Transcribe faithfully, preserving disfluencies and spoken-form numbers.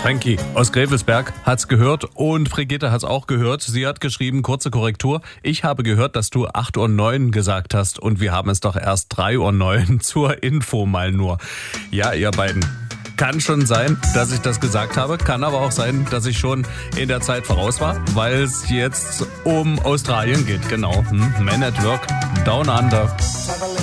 Frankie aus Gräfelsberg hat's gehört und Brigitte hat's auch gehört. Sie hat geschrieben, kurze Korrektur. Ich habe gehört, dass du acht Uhr neun gesagt hast und wir haben es doch erst drei Uhr neun zur Info mal nur. Ja, ihr beiden. Kann schon sein, dass ich das gesagt habe. Kann aber auch sein, dass ich schon in der Zeit voraus war, weil es jetzt um Australien geht. Genau. Hm? Men at Work, Down Under.